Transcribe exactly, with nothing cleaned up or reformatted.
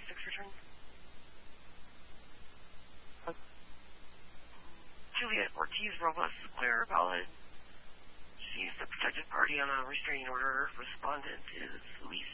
twenty-six return. Uh, Juliet Ortiz Robles, clear, valid. She's the protected party on a restraining order. Respondent is Luis